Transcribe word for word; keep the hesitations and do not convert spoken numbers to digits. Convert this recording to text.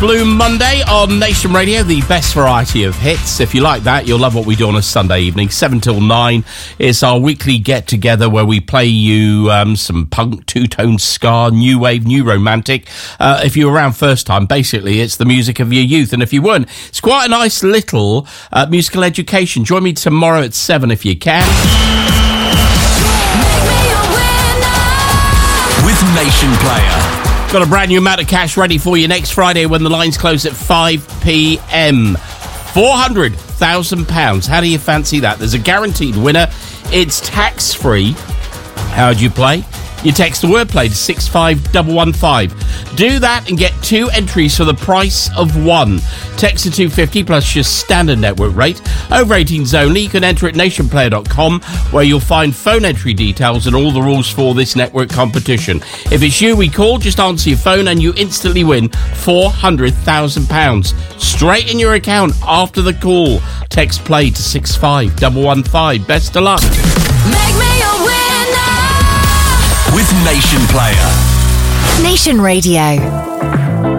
Blue Monday on Nation Radio, the best variety of hits. If you like that, you'll love what we do on a Sunday evening, seven till nine. It's our weekly get-together where we play you um, some punk, two-tone ska, new wave, new romantic. Uh, if you were around first time, basically, it's the music of your youth. And if you weren't, it's quite a nice little uh, musical education. Join me tomorrow at seven if you can. With Nation Player. Got a brand new amount of cash ready for you next Friday when the lines close at five p.m. four hundred thousand pounds. How do you fancy that? There's a guaranteed winner. It's tax-free. How do you play? You text the word play to six five one one five. Do that and get two entries for the price of one. Text to two fifty plus your standard network rate. Over eighteens only. You can enter at nation player dot com where you'll find phone entry details and all the rules for this network competition. If it's you we call, just answer your phone and you instantly win four hundred thousand pounds. Straight in your account after the call. Text play to six five one one five. Best of luck. Make me a winner. With Nation Player. Nation Radio.